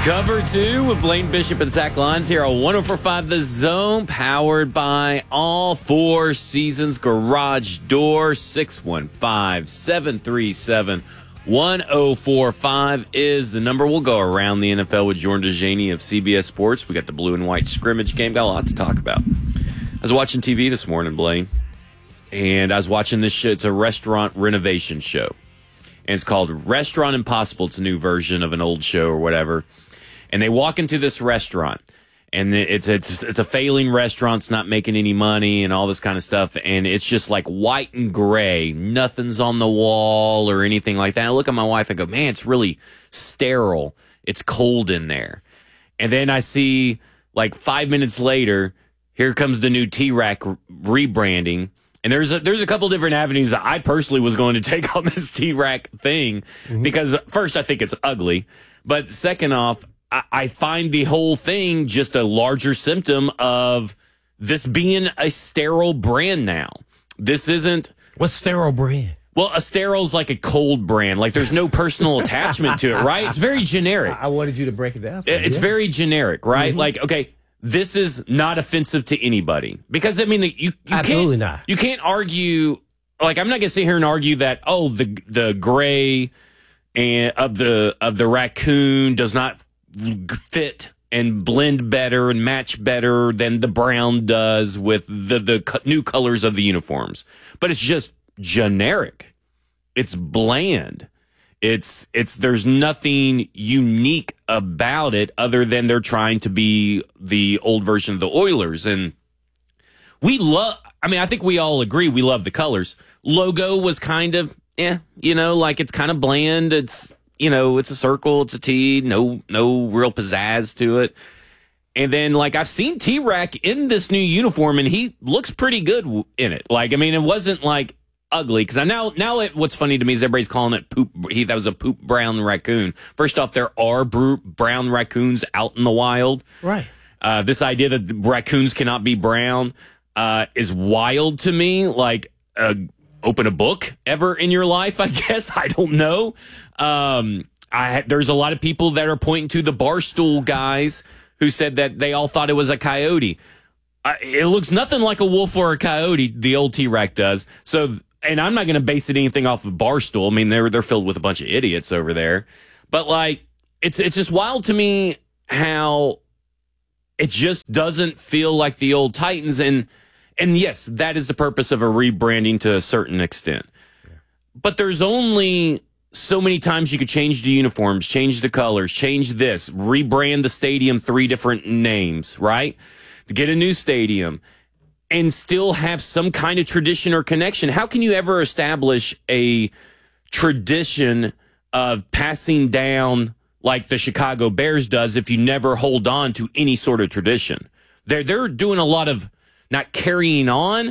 Cover 2 with Blaine Bishop and Zach Lyons here on 104.5 The Zone, powered by All Four Seasons Garage Door. 615-737-1045 is the number. We'll go around the NFL with Jordan DeJaney of CBS Sports. We got the blue and white scrimmage game. Got a lot to talk about. I was watching TV this morning, Blaine, and I was watching this show. It's a restaurant renovation show, and it's called Restaurant Impossible. It's a new version of an old show or whatever. And they walk into this restaurant, and it's a failing restaurant. It's not making any money and all this kind of stuff. And it's just like white and gray. Nothing's on the wall or anything like that. I look at my wife and go, man, it's really sterile. It's cold in there. And then I see, like 5 minutes later, here comes the new T-Rack rebranding. And there's a couple different avenues that I personally was going to take on this T-Rack thing. Because first, I think it's ugly. But second off, I find the whole thing just a larger symptom of this being a sterile brand now. This isn't... What's sterile brand? Well, a sterile's like a cold brand. Like, there's no personal attachment to it, right? It's very generic. I wanted you to break it down. It's very generic, right? Like, okay, this is not offensive to anybody. Because, I mean, you Absolutely can't... not. You can't argue... Like, I'm not going to sit here and argue that, oh, the gray and of the raccoon does not fit and blend better and match better than the brown does with the new colors of the uniforms. But it's just generic. It's bland. It's there's nothing unique about it other than they're trying to be the old version of the Oilers. And I think we all agree we love the colors. Logo was kind of, like it's kind of bland. It's, it's a circle, it's a T, no real pizzazz to it. And then, like, I've seen T-Rack in this new uniform, and he looks pretty good in it. Like, I mean, it wasn't, like, ugly. Because what's funny to me is everybody's calling it poop. That was a poop brown raccoon. First off, there are brown raccoons out in the wild. Right. This idea that raccoons cannot be brown is wild to me. Like, open a book ever in your life, I guess. I don't know. There's a lot of people that are pointing to the Barstool guys who said that they all thought it was a coyote. It looks nothing like a wolf or a coyote, the old T-Rack does. So, and I'm not going to base anything off of Barstool. I mean, they're filled with a bunch of idiots over there. But, like, it's just wild to me how it just doesn't feel like the old Titans. And yes, that is the purpose of a rebranding to a certain extent. Yeah. But there's only so many times you could change the uniforms, change the colors, change this, rebrand the stadium 3 different names, right? To get a new stadium and still have some kind of tradition or connection. How can you ever establish a tradition of passing down like the Chicago Bears does if you never hold on to any sort of tradition? They're doing a lot of not carrying on,